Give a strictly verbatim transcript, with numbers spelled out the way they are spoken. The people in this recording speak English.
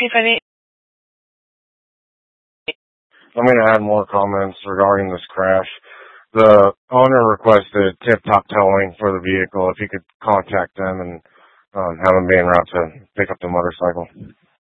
if I need... I'm going to add more comments regarding this crash. The owner requested Tip Top Towing for the vehicle. If you could contact them and um, have them be en route to pick up the motorcycle.